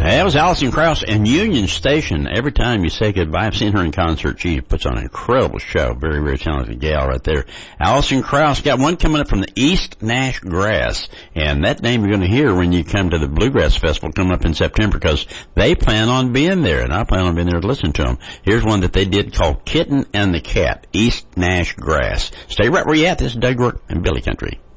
That was Alison Krauss and Union Station. Every time you say goodbye, I've seen her in concert. She puts on an incredible show. Very, very talented gal right there. Alison Krauss. Got one coming up from the East Nash Grass. And that name you're going to hear when you come to the Bluegrass Festival coming up in September, because they plan on being there, and I plan on being there to listen to them. Here's one that they did called Kitten and the Cat, East Nash Grass. Stay right where you at. This is Doug Rourke and Billy Country.